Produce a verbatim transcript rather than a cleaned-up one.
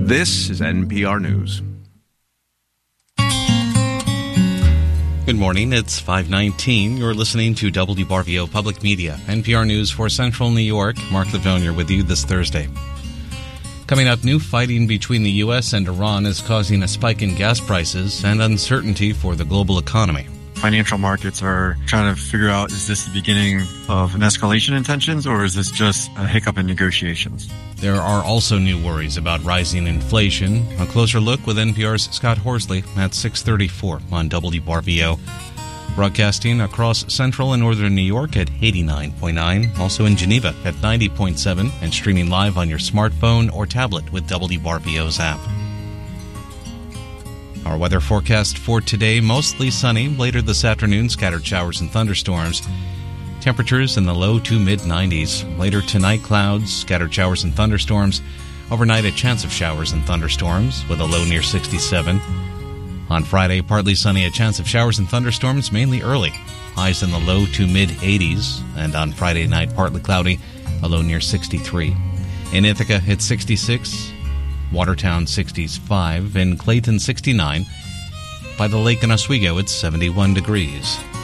This is N P R News. Good morning, it's five nineteen. You're listening to W B R V O Public Media, N P R News for Central New York. Mark Lavonia with you this Thursday. Coming up, new fighting between the U S and Iran is causing a spike in gas prices and uncertainty for the global economy. Financial markets are trying to figure out, is this the beginning of an escalation in tensions, or is this just a hiccup in negotiations? There are also new worries about rising inflation. A closer look with N P R's Scott Horsley at six thirty-four on W B R V O. Broadcasting across central and northern New York at eighty-nine point nine, also in Geneva at ninety point seven, and streaming live on your smartphone or tablet with W B R V O's app. Our weather forecast for today, mostly sunny. Later this afternoon, scattered showers and thunderstorms. Temperatures in the low to mid-nineties. Later tonight, clouds, scattered showers and thunderstorms. Overnight, a chance of showers and thunderstorms with a low near sixty-seven. On Friday, partly sunny, a chance of showers and thunderstorms, mainly early. Highs in the low to mid-eighties. And on Friday night, partly cloudy, a low near sixty-three. In Ithaca, it's sixty-six. Watertown, sixty-five. In Clayton, sixty-nine. By the lake in Oswego, it's seventy-one degrees.